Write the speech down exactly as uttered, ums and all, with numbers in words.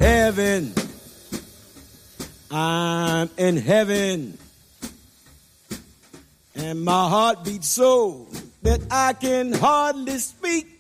heaven. I'm in heaven. And my heart beats so that I can hardly speak.